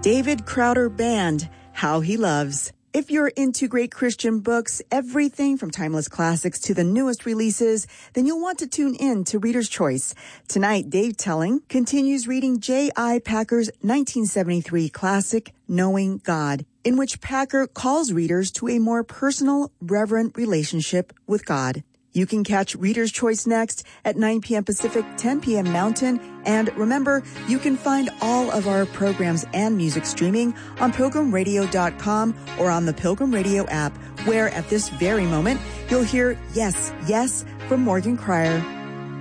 David Crowder Band, How He Loves. If you're into great Christian books, everything from timeless classics to the newest releases, then you'll want to tune in to Reader's Choice. Tonight, Dave Telling continues reading J.I. Packer's 1973 classic, Knowing God, in which Packer calls readers to a more personal, reverent relationship with God. You can catch Reader's Choice next at 9 p.m. Pacific, 10 p.m. Mountain. And remember, you can find all of our programs and music streaming on PilgrimRadio.com or on the Pilgrim Radio app, where at this very moment, you'll hear Yes, Yes from Morgan Cryer.